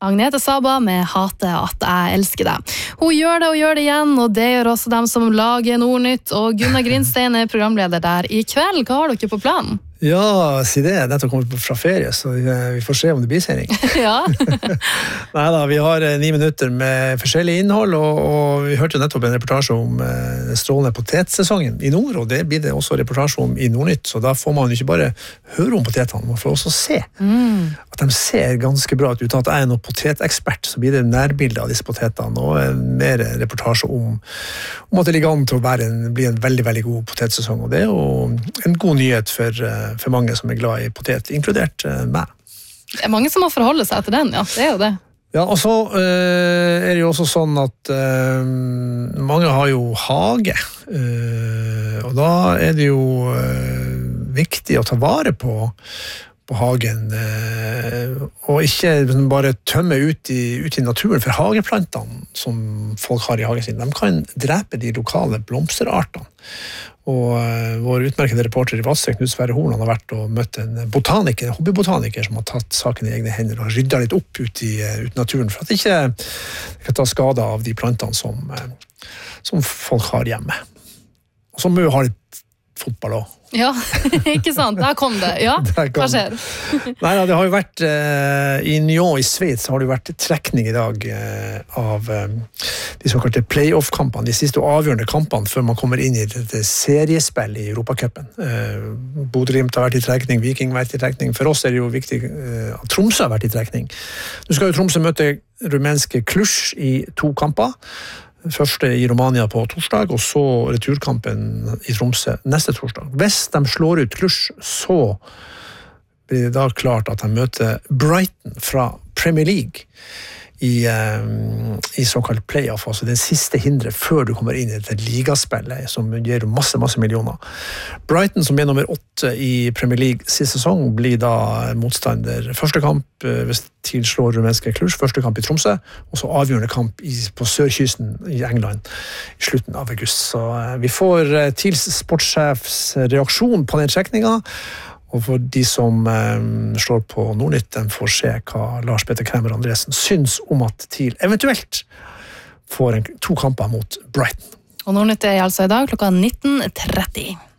Agnete Saba med Hate at jeg elsker deg. Hun gjør det igjen, og det gjør også dem som lager Nordnytt, og Gunnar Grinstein er programleder der i kveld. Hva har dere på planen? Ja, si det. Dette kommer fra ferie, så vi får se om det blir sending. Ja. Neida, vi har 9 minutter med forskjellig innhold, og vi hørte jo nettopp en reportasje om strålende potetsesongen i nord, og det blir det også reportasje om i Nordnytt, så da får man ikke bare høre om potetene, man får også se. At de ser ganske bra ut, uten at jeg er noen potetekspert, så blir det nærbilde av disse potetene, og mer reportasje om at det ligger an til å bli en veldig, veldig god potetsesong, og det er jo en god nyhet for mange som er glad i potet, inkludert meg. Det er mange som må forholde seg til den, ja, det er jo det. Ja, og så er det jo også sånn at mange har jo hage, og da er det jo viktig å ta vare på hagen, og ikke bare tømme ut i naturen, for hageplantene som folk har i hagen sin, de kan drepe de lokale blomsterartene. Og vår utmerkede reporter i Vadsø, Knut Sverre Horn, har vært og møtt en hobbybotaniker som har tatt saken i egne hender og ryddet litt opp ut i naturen, for at ikke kan ta skade av de plantene som folk har hjemme. Og så må vi ha litt fotball også. Ja, ikke sant, der kom det. Ja, hva skjer? Neida, det har jo vært i Nyon i Sveits har det jo vært trekning i dag av de såkalte playoff-kampene, de siste avgjørende kampene før man kommer inn i det seriespill i Europacupen. Bodø/Glimt har vært i trekning, Viking har vært i trekning. For oss er det jo viktig at Tromsø har vært i trekning. Nå skal jo Tromsø møte rumenske Cluj i 2 kamper. Første i Romania på torsdag, og så returkampen i Tromsø neste torsdag. Hvis de slår ut Cluj, så blir det da klart at de møter Brighton fra Premier League i såkalt playoff, altså den siste hindret før du kommer inn i dette ligaspillet som gir masse millioner. Brighton, som er nummer 8 i Premier League siste sesong, blir da motstander. Første kamp hvis TIL slår rumenske Cluj, første kamp i Tromsø, og så avgjørende kamp på sørkysten i England i slutten av august. Så vi får TILs sportssjefs reaksjon på den trekningen, og for de som slår på Nordnytt, de får se hva Lars Petter Kremer Andresen syns om at TIL eventuelt får 2 kamper mot Brighton. Og Nordnytt er altså i dag klokka 19:30.